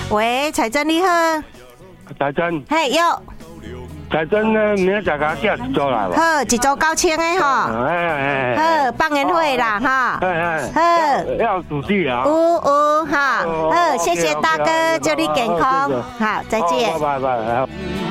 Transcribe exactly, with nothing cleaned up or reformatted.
喂，彩珍你好。 彩珍。 嘿，有。 彩珍呢，明仔载甲寄一组来无？ 好，一组九千的吼。 哎哎哎。好，放年会啦哈。 哎哎。 好。 要主地啊。 有有哈。好，谢谢大哥，祝你健康。好，再见。 拜拜拜。